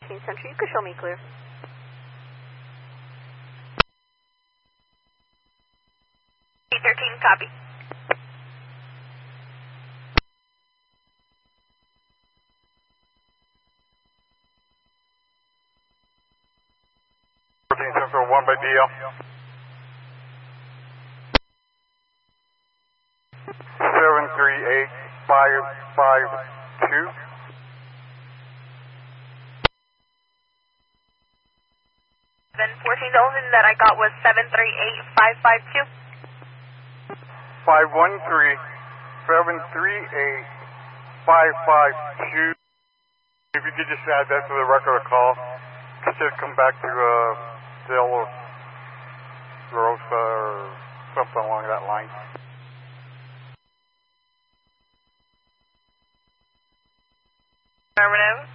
Central, you can show me clear. P13, copy. Central 1 by DL. 738552. 14, the only that I got was 738552. 513-738-552. If you could just add that to the record of call, it should come back to Del Rosa or something along that line. Affirmative.